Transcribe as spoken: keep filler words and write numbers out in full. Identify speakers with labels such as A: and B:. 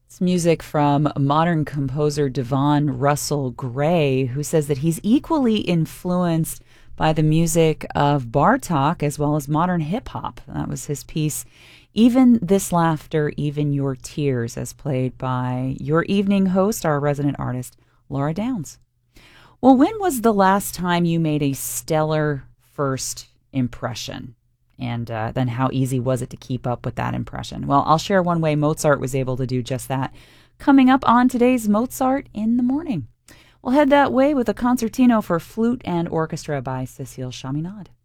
A: It's music from modern composer Devon Russell Gray, who says that he's equally influenced by the music of Bartok as well as modern hip hop. That was his piece, Even This Laughter, Even Your Tears, as played by your evening host, our resident artist, Laura Downs. Well, when was the last time you made a stellar first impression? And uh, then how easy was it to keep up with that impression? Well, I'll share one way Mozart was able to do just that coming up on today's Mozart in the Morning. We'll head that way with a concertino for flute and orchestra by Cécile Chaminade.